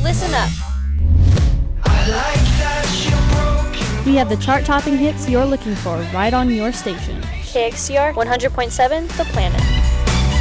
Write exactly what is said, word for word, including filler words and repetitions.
Listen up. We have the chart-topping hits you're looking for right on your station. K X C R one hundred point seven, The Planet.